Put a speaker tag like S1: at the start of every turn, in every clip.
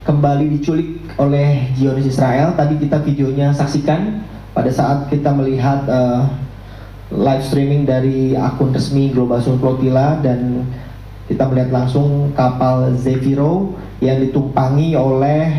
S1: kembali diculik oleh Zionis Israel. Tadi kita videonya saksikan pada saat kita melihat live streaming dari akun resmi Global Sumut Flotilla, dan kita melihat langsung kapal Zefiro yang ditumpangi oleh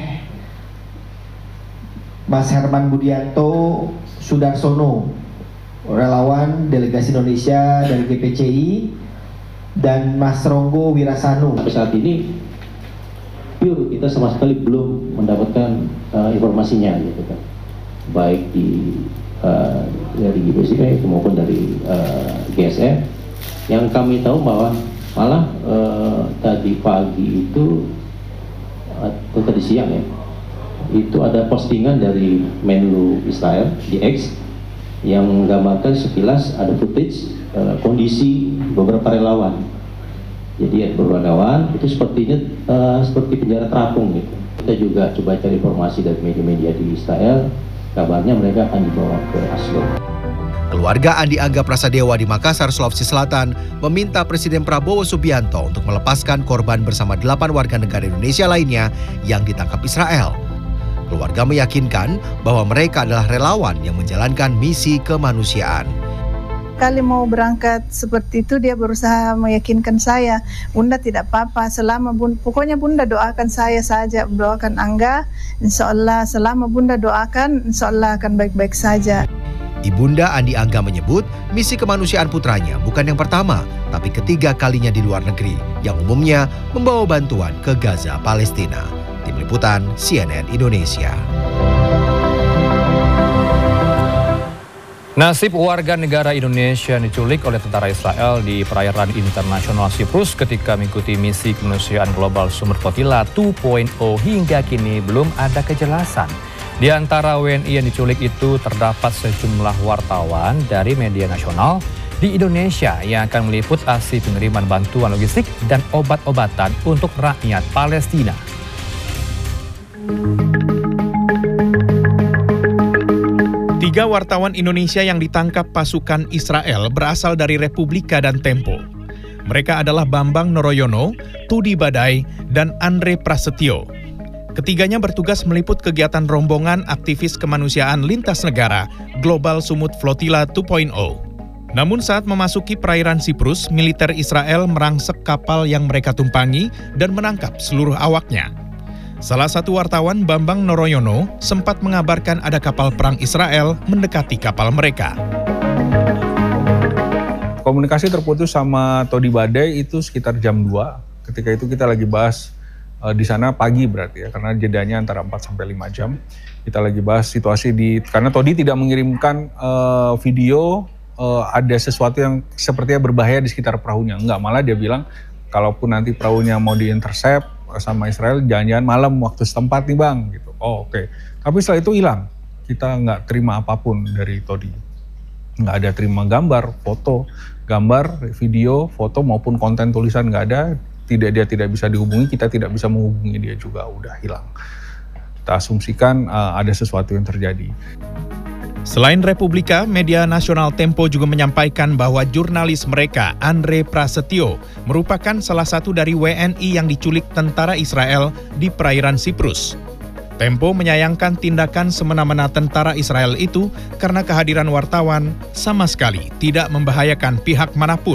S1: Mas Herman Budianto Sudarsono, relawan delegasi Indonesia dari GPCI, dan Mas Ronggo Wirasanu.
S2: Sampai saat ini kita sama sekali belum mendapatkan informasinya, gitu kan, baik dari GPCI maupun dari GSF. Yang kami tahu bahwa malah tadi pagi itu atau tadi siang ya, itu ada postingan dari Menlu Israel di X yang menggambarkan sekilas ada footage kondisi beberapa relawan. Jadi ada beberapa relawan itu sepertinya seperti penjara terapung gitu. Kita juga coba cari informasi dari media-media di Israel, kabarnya mereka akan dibawa ke Ashdod.
S3: Keluarga Andi Angga Prasadewa di Makassar, Sulawesi Selatan meminta Presiden Prabowo Subianto untuk melepaskan korban bersama 8 warga negara Indonesia lainnya yang ditangkap Israel. Keluarga meyakinkan bahwa mereka adalah relawan yang menjalankan misi kemanusiaan.
S4: Kali mau berangkat seperti itu, dia berusaha meyakinkan saya, Bunda tidak apa-apa, pokoknya Bunda doakan saya saja, doakan Angga, insya Allah selama Bunda doakan, insya Allah akan baik-baik saja.
S3: Ibunda Andi Angga menyebut misi kemanusiaan putranya bukan yang pertama, tapi ketiga kalinya di luar negeri, yang umumnya membawa bantuan ke Gaza, Palestina. Tim Liputan CNN Indonesia.
S5: Nasib warga negara Indonesia yang diculik oleh tentara Israel di perairan internasional Siprus ketika mengikuti misi kemanusiaan Global Sumut Flotilla 2.0 hingga kini belum ada kejelasan. Di antara WNI yang diculik itu terdapat sejumlah wartawan dari media nasional di Indonesia yang akan meliput aksi pengiriman bantuan logistik dan obat-obatan untuk rakyat Palestina.
S6: Tiga wartawan Indonesia yang ditangkap pasukan Israel berasal dari Republika dan Tempo. Mereka adalah Bambang Noroyono, Tudi Badai, dan Andre Prasetyo. Ketiganya bertugas meliput kegiatan rombongan aktivis kemanusiaan lintas negara Global Sumut Flotilla 2.0. Namun saat memasuki perairan Siprus, militer Israel merangsek kapal yang mereka tumpangi dan menangkap seluruh awaknya. Salah satu wartawan, Bambang Noroyono, sempat mengabarkan ada kapal perang Israel mendekati kapal mereka.
S7: Komunikasi terputus sama Tudi Badai itu sekitar jam 2. Ketika itu kita lagi bahas di sana pagi berarti ya, karena jedanya antara 4 sampai 5 jam. Kita lagi bahas situasi karena Tudi tidak mengirimkan video ada sesuatu yang sepertinya berbahaya di sekitar perahunya. Enggak, malah dia bilang kalaupun nanti perahunya mau diintercept sama Israel, jangan-jangan malam waktu setempat nih bang, gitu. Oh oke. Tapi setelah itu hilang. Kita nggak terima apapun dari Tudi. Nggak ada terima gambar, foto, video, foto maupun konten tulisan nggak ada. Dia tidak bisa dihubungi, kita tidak bisa menghubungi dia juga, udah hilang. Kita asumsikan ada sesuatu yang terjadi.
S6: Selain Republika, media nasional Tempo juga menyampaikan bahwa jurnalis mereka, Andre Prasetyo, merupakan salah satu dari WNI yang diculik tentara Israel di perairan Siprus. Tempo menyayangkan tindakan semena-mena tentara Israel itu karena kehadiran wartawan sama sekali tidak membahayakan pihak manapun.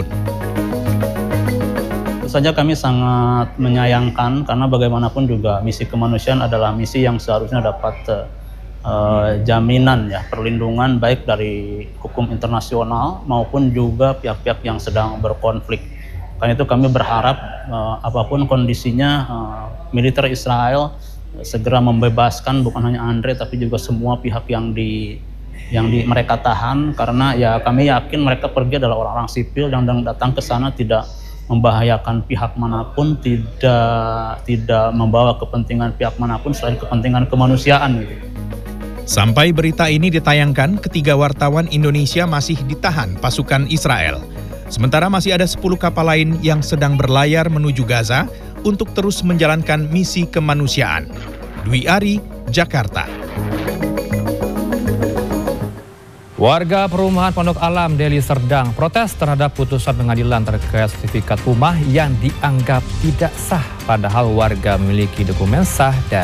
S8: Tentu saja kami sangat menyayangkan karena bagaimanapun juga misi kemanusiaan adalah misi yang seharusnya dapat jaminan ya, perlindungan baik dari hukum internasional maupun juga pihak-pihak yang sedang berkonflik. Karena itu kami berharap apapun kondisinya militer Israel segera membebaskan bukan hanya Andre tapi juga semua pihak yang mereka tahan, karena ya kami yakin mereka pergi adalah orang-orang sipil yang datang ke sana tidak membahayakan pihak manapun, tidak membawa kepentingan pihak manapun selain kepentingan kemanusiaan gitu.
S6: Sampai berita ini ditayangkan, ketiga wartawan Indonesia masih ditahan pasukan Israel. Sementara masih ada 10 kapal lain yang sedang berlayar menuju Gaza untuk terus menjalankan misi kemanusiaan. Dwi Ari, Jakarta.
S5: Warga perumahan Pondok Alam, Deli Serdang protes terhadap putusan pengadilan terkait sertifikat rumah yang dianggap tidak sah, padahal warga memiliki dokumen sah dan